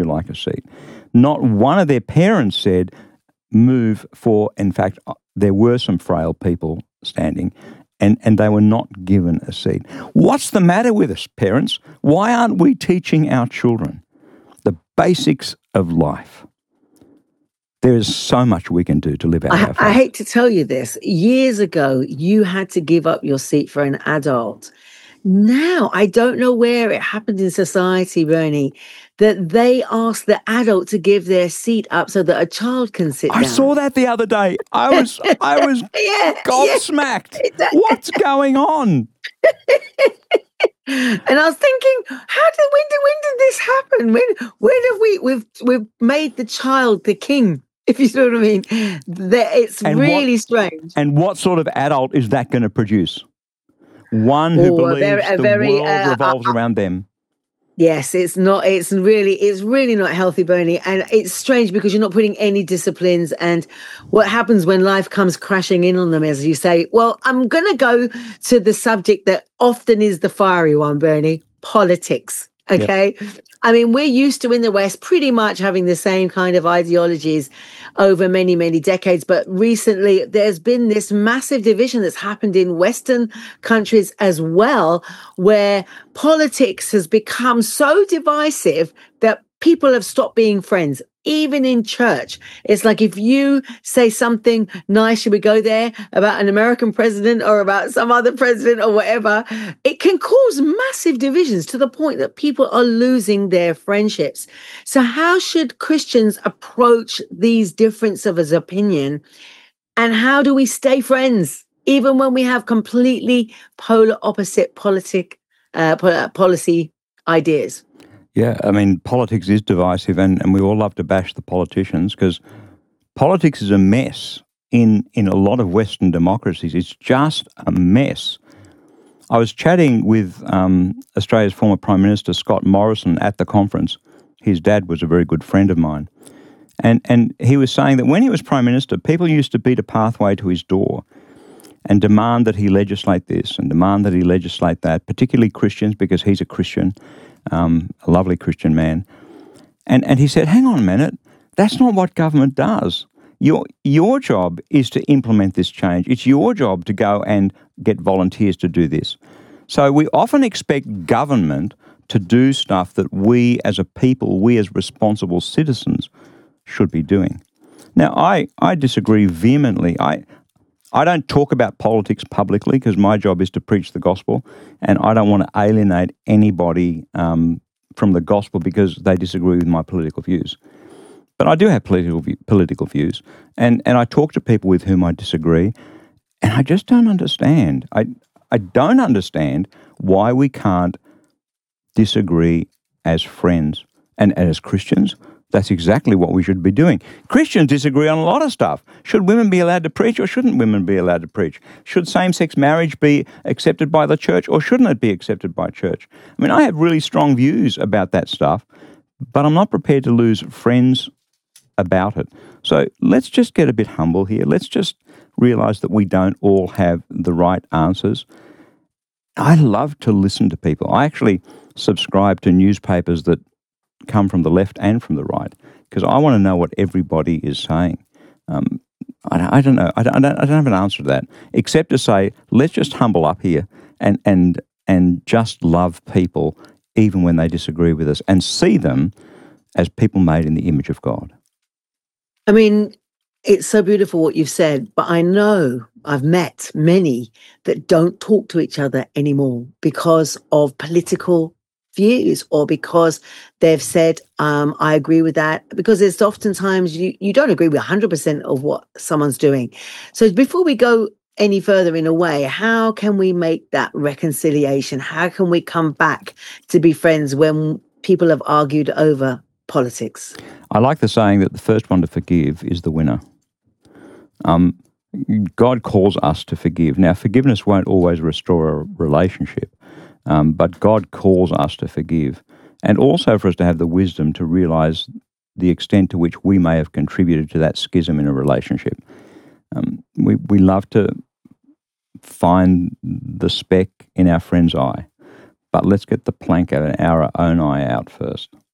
like a seat. Not one of their parents said, move for, in fact, there were some frail people standing, and they were not given a seat. What's the matter with us, parents? Why aren't we teaching our children the basics of life? There is so much we can do to live out our faith. I hate to tell you this. Years ago, you had to give up your seat for an adult. Now, I don't know where it happened in society, Bernie, that they ask the adult to give their seat up so that a child can sit down. I saw that the other day. I was gobsmacked. Yeah. What's going on? And I was thinking, when did this happen? When have we've made the child the king? If you know what I mean, it's really strange. And what sort of adult is that going to produce? One who believes the world revolves around them. Yes, it's not. It's really not healthy, Bernie. And it's strange because you're not putting any disciplines. And what happens when life comes crashing in on them, as you say, well, I'm going to go to the subject that often is the fiery one, Bernie, politics. Okay. Yep. I mean, we're used to in the West pretty much having the same kind of ideologies over many, many decades. But recently, there's been this massive division that's happened in Western countries as well, where politics has become so divisive that people have stopped being friends. Even in church, it's like if you say something nice, should we go there about an American president or about some other president or whatever, it can cause massive divisions to the point that people are losing their friendships. So how should Christians approach these differences of opinion? And how do we stay friends, even when we have completely polar opposite policy ideas? Yeah, I mean, politics is divisive, and we all love to bash the politicians because politics is a mess in a lot of Western democracies. It's just a mess. I was chatting with Australia's former Prime Minister, Scott Morrison, at the conference. His dad was a very good friend of mine. And he was saying that when he was Prime Minister, people used to beat a pathway to his door and demand that he legislate this and demand that he legislate that, particularly Christians, because he's a Christian. A lovely Christian man. And he said, hang on a minute, that's not what government does. Your job is to implement this change. It's your job to go and get volunteers to do this. So we often expect government to do stuff that we as a people, we as responsible citizens should be doing. Now, I disagree vehemently. I don't talk about politics publicly because my job is to preach the gospel, and I don't want to alienate anybody from the gospel because they disagree with my political views. But I do have political views, and I talk to people with whom I disagree, and I just don't understand. I don't understand why we can't disagree as friends and as Christians. That's exactly what we should be doing. Christians disagree on a lot of stuff. Should women be allowed to preach or shouldn't women be allowed to preach? Should same-sex marriage be accepted by the church or shouldn't it be accepted by church? I mean, I have really strong views about that stuff, but I'm not prepared to lose friends about it. So let's just get a bit humble here. Let's just realize that we don't all have the right answers. I love to listen to people. I actually subscribe to newspapers that come from the left and from the right because I want to know what everybody is saying. I don't know. I don't have an answer to that except to say let's just humble up here and just love people even when they disagree with us and see them as people made in the image of God. I mean, it's so beautiful what you've said, but I know I've met many that don't talk to each other anymore because of political views or because they've said, I agree with that, because there's oftentimes you don't agree with 100% of what someone's doing. So before we go any further in a way, how can we make that reconciliation? How can we come back to be friends when people have argued over politics? I like the saying that the first one to forgive is the winner. God calls us to forgive. Now, forgiveness won't always restore a relationship, but God calls us to forgive, and also for us to have the wisdom to realize the extent to which we may have contributed to that schism in a relationship. We love to find the speck in our friend's eye, but let's get the plank out of our own eye out first.